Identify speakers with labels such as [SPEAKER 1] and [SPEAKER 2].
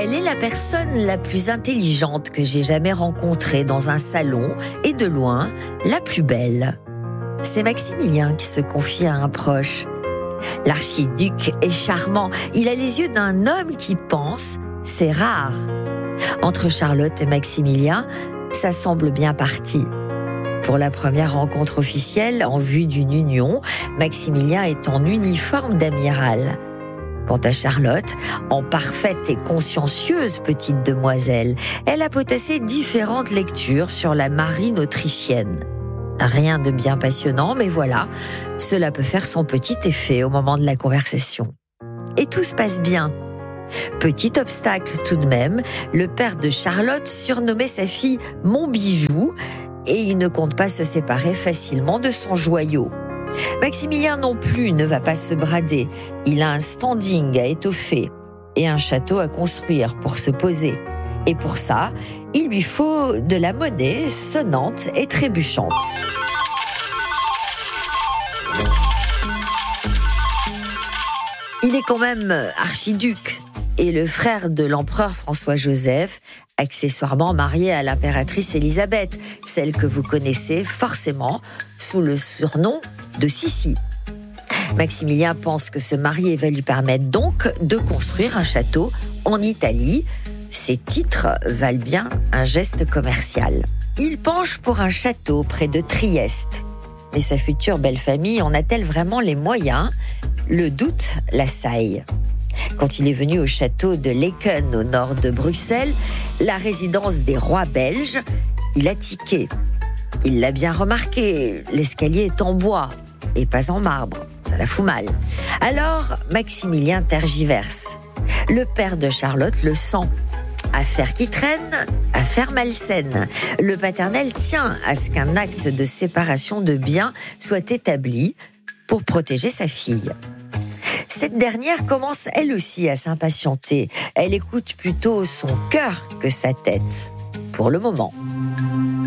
[SPEAKER 1] Elle est la personne la plus intelligente que j'ai jamais rencontrée dans un salon et de loin, la plus belle. C'est Maximilien qui se confie à un proche. L'archiduc est charmant. Il a les yeux d'un homme qui pense. C'est rare. Entre Charlotte et Maximilien, ça semble bien parti. Pour la première rencontre officielle en vue d'une union, Maximilien est en uniforme d'amiral. Quant à Charlotte, en parfaite et consciencieuse petite demoiselle, elle a potassé différentes lectures sur la marine autrichienne. Rien de bien passionnant, mais voilà, cela peut faire son petit effet au moment de la conversation. Et tout se passe bien. Petit obstacle tout de même, le père de Charlotte surnommait sa fille « mon bijou » et il ne compte pas se séparer facilement de son joyau. Maximilien non plus ne va pas se brader. Il a un standing à étoffer et un château à construire pour se poser. Et pour ça, il lui faut de la monnaie sonnante et trébuchante. Il est quand même archiduc et le frère de l'empereur François-Joseph, accessoirement marié à l'impératrice Élisabeth, celle que vous connaissez forcément sous le surnom de Sissi. Maximilien pense que se marier va lui permettre donc de construire un château en Italie. Ces titres valent bien un geste commercial. Il penche pour un château près de Trieste. Mais sa future belle famille en a-t-elle vraiment les moyens ? Le doute l'assaille. Quand il est venu au château de Laeken, au nord de Bruxelles, la résidence des rois belges, il a tiqué. Il l'a bien remarqué, l'escalier est en bois et pas en marbre. Ça la fout mal. Alors, Maximilien tergiverse. Le père de Charlotte le sent. Affaire qui traîne, affaire malsaine. Le paternel tient à ce qu'un acte de séparation de biens soit établi pour protéger sa fille. Cette dernière commence elle aussi à s'impatienter. Elle écoute plutôt son cœur que sa tête, pour le moment.